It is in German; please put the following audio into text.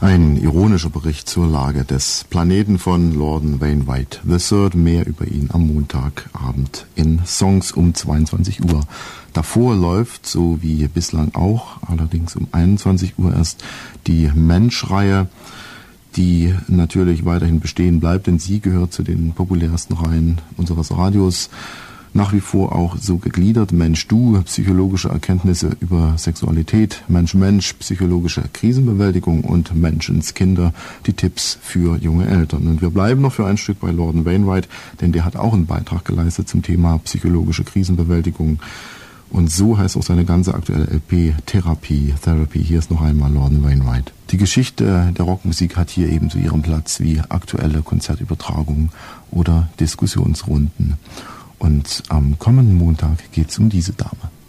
Ein ironischer Bericht zur Lage des Planeten von Lorden Wainwright III. Mehr über ihn am Montagabend in Songs um 22 Uhr. Davor läuft, so wie bislang auch, allerdings um 21 Uhr erst, die Mensch-Reihe, die natürlich weiterhin bestehen bleibt, denn sie gehört zu den populärsten Reihen unseres Radios. Nach wie vor auch so gegliedert: Mensch-Du, psychologische Erkenntnisse über Sexualität, Mensch-Mensch, psychologische Krisenbewältigung und Menschenskinder, die Tipps für junge Eltern. Und wir bleiben noch für ein Stück bei Lorden Wainwright, denn der hat auch einen Beitrag geleistet zum Thema psychologische Krisenbewältigung. Und so heißt auch seine ganze aktuelle LP Therapy. Hier ist noch einmal Lorden Wainwright. Die Geschichte der Rockmusik hat hier ebenso ihren Platz wie aktuelle Konzertübertragungen oder Diskussionsrunden. Und am kommenden Montag geht's um diese Dame.